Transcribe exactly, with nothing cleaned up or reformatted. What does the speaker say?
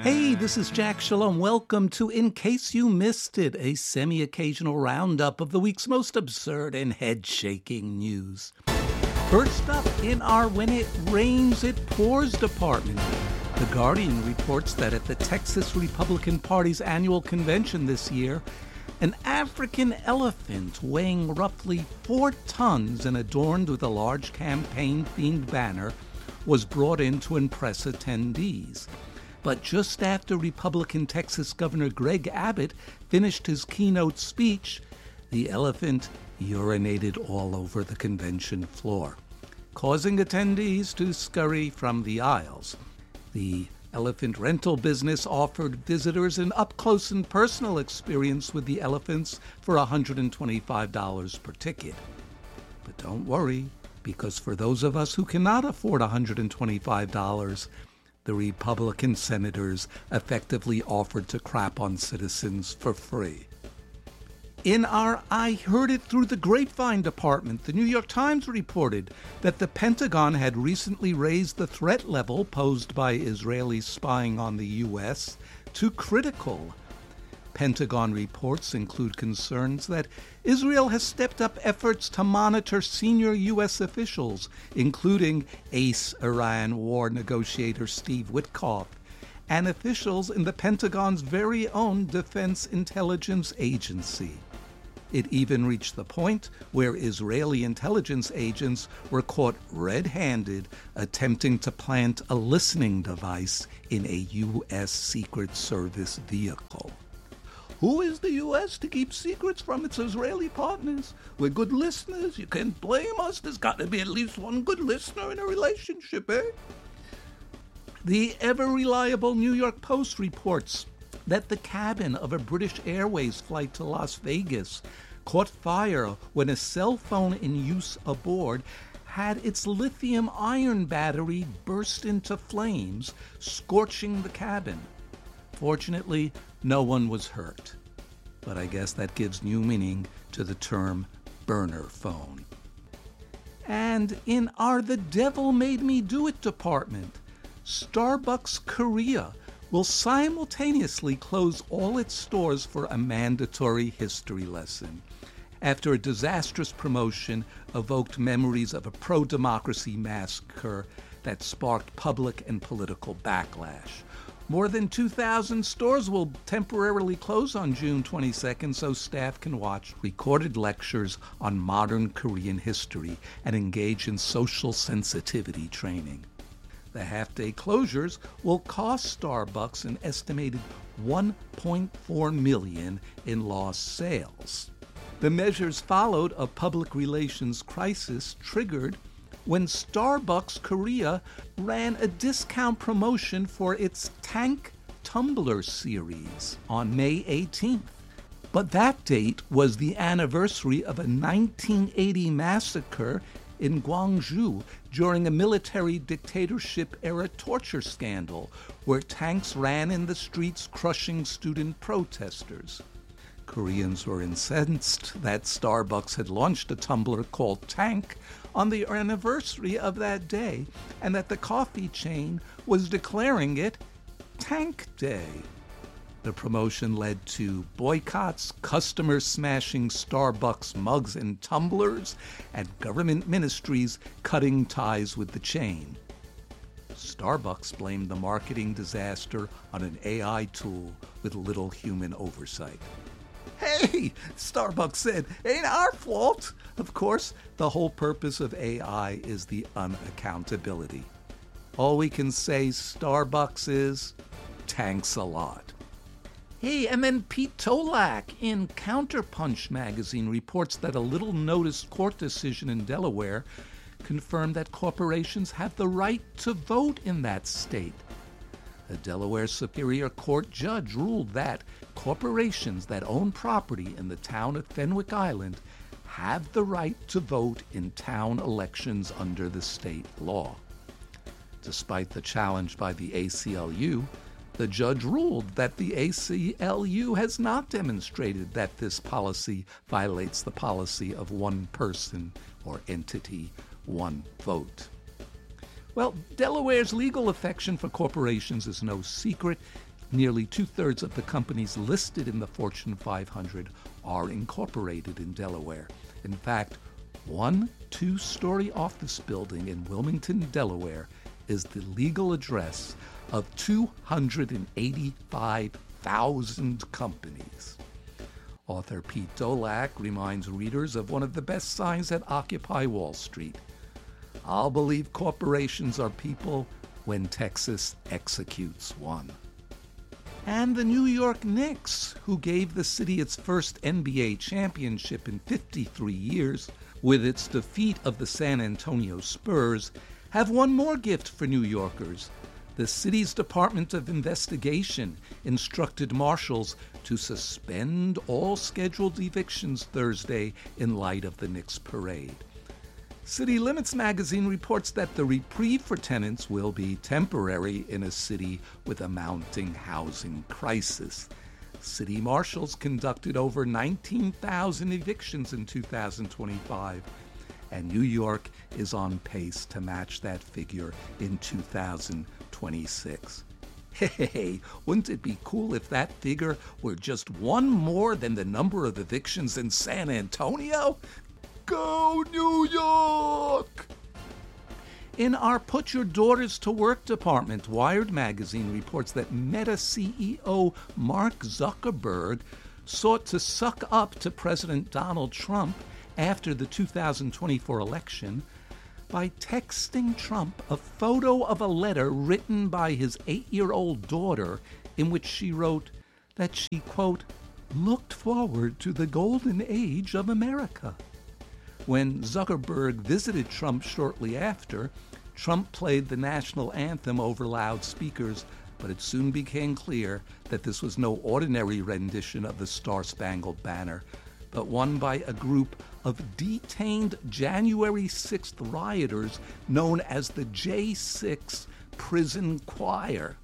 Hey, this is Jack Shalom. Welcome to In Case You Missed It, a semi-occasional roundup of the week's most absurd and head-shaking news. First up in our When It Rains, It Pours department, The Guardian reports that at the Texas Republican Party's annual convention this year, an African elephant weighing roughly four tons and adorned with a large campaign-themed banner was brought in to impress attendees. But just after Republican Texas Governor Greg Abbott finished his keynote speech, the elephant urinated all over the convention floor, causing attendees to scurry from the aisles. The elephant rental business offered visitors an up-close and personal experience with the elephants for one hundred twenty-five dollars per ticket. But don't worry, because for those of us who cannot afford one hundred twenty-five dollars, the Republican senators effectively offered to crap on citizens for free. In our I Heard It Through the Grapevine department, the New York Times reported that the Pentagon had recently raised the threat level posed by Israeli spying on the U S to critical. Pentagon reports include concerns that Israel has stepped up efforts to monitor senior U S officials, including ace Iran war negotiator Steve Witkoff, and officials in the Pentagon's very own Defense Intelligence Agency. It even reached the point where Israeli intelligence agents were caught red-handed attempting to plant a listening device in a U S Secret Service vehicle. Who is the U S to keep secrets from its Israeli partners? We're good listeners. You can't blame us. There's got to be at least one good listener in a relationship, eh? The ever-reliable New York Post reports that the cabin of a British Airways flight to Las Vegas caught fire when a cell phone in use aboard had its lithium-ion battery burst into flames, scorching the cabin. Fortunately, no one was hurt, but I guess that gives new meaning to the term burner phone. And in our The Devil Made Me Do It department, Starbucks Korea will simultaneously close all its stores for a mandatory history lesson after a disastrous promotion evoked memories of a pro-democracy massacre that sparked public and political backlash. More than two thousand stores will temporarily close on June twenty-second so staff can watch recorded lectures on modern Korean history and engage in social sensitivity training. The half-day closures will cost Starbucks an estimated one point four million dollars in lost sales. The measures followed a public relations crisis triggered when Starbucks Korea ran a discount promotion for its Tank Tumbler series on May eighteenth. But that date was the anniversary of a nineteen eighty massacre in Gwangju during a military dictatorship-era torture scandal where tanks ran in the streets crushing student protesters. Koreans were incensed that Starbucks had launched a tumbler called Tank on the anniversary of that day, and that the coffee chain was declaring it Tank Day. The promotion led to boycotts, customers smashing Starbucks mugs and tumblers, and government ministries cutting ties with the chain. Starbucks blamed the marketing disaster on an A I tool with little human oversight. Hey, Starbucks said, ain't our fault. Of course, the whole purpose of A I is the unaccountability. All we can say, Starbucks, is thanks a lot. Hey, and then Pete Tolak in Counterpunch magazine reports that a little-noticed court decision in Delaware confirmed that corporations have the right to vote in that state. A Delaware Superior Court judge ruled that corporations that own property in the town of Fenwick Island have the right to vote in town elections under the state law. Despite the challenge by the A C L U, the judge ruled that the A C L U has not demonstrated that this policy violates the policy of one person or entity, one vote. Well, Delaware's legal affection for corporations is no secret. Nearly two-thirds of the companies listed in the Fortune five hundred are incorporated in Delaware. In fact, one two-story office building in Wilmington, Delaware, is the legal address of two hundred eighty-five thousand companies. Author Pete Dolack reminds readers of one of the best signs at Occupy Wall Street. I'll believe corporations are people when Texas executes one. And the New York Knicks, who gave the city its first N B A championship in fifty-three years with its defeat of the San Antonio Spurs, have one more gift for New Yorkers. The city's Department of Investigation instructed marshals to suspend all scheduled evictions Thursday in light of the Knicks parade. City Limits magazine reports that the reprieve for tenants will be temporary in a city with a mounting housing crisis. City marshals conducted over nineteen thousand evictions in two thousand twenty-five, and New York is on pace to match that figure in two thousand twenty-six. Hey, wouldn't it be cool if that figure were just one more than the number of evictions in San Antonio? Go New York! In our Put Your Daughters to Work department, Wired magazine reports that Meta C E O Mark Zuckerberg sought to suck up to President Donald Trump after the two thousand twenty-four election by texting Trump a photo of a letter written by his eight-year-old daughter in which she wrote that she, quote, looked forward to the golden age of America. When Zuckerberg visited Trump shortly after, Trump played the national anthem over loudspeakers, but it soon became clear that this was no ordinary rendition of the Star-Spangled Banner, but one by a group of detained January sixth rioters known as the J six Prison Choir.